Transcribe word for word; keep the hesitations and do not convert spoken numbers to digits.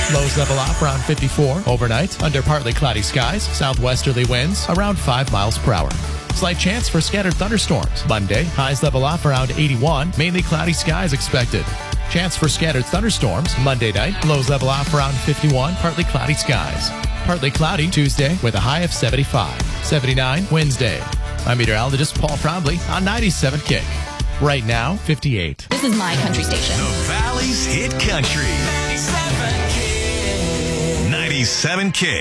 Lows level off around fifty-four. Overnight, under partly cloudy skies, southwesterly winds around five miles per hour. Slight chance for scattered thunderstorms. Monday, highs level off around eighty-one. Mainly cloudy skies expected. Chance for scattered thunderstorms. Monday night, lows level off around fifty-one. Partly cloudy skies. Partly cloudy Tuesday with a high of seventy-five. seventy-nine Wednesday. I'm meteorologist Paul Trombley on ninety-seven Kick. Right now, fifty-eight. This is my country station. The Valley's Hit Country. ninety-seven Kick.